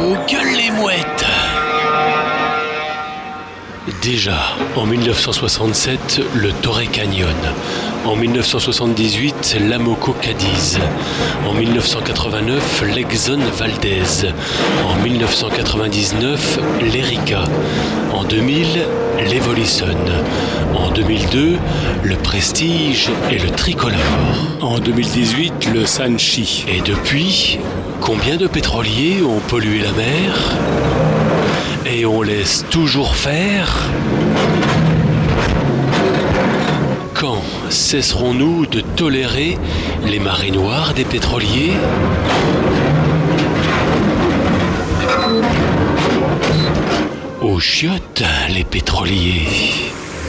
Aux gueules les mouettes. Déjà, en 1967, le Torrey Canyon. En 1978, l'Amoco Cadiz. En 1989, l'Exxon Valdez. En 1999, l'Erika. En 2000, l'Evolution. En 2002, le Prestige et le Tricolore. En 2018, le Sanchi. Et depuis, combien de pétroliers ont pollué la mer ? Et on laisse toujours faire ? Quand cesserons-nous de tolérer les marées noires des pétroliers ? Aux chiottes, les pétroliers.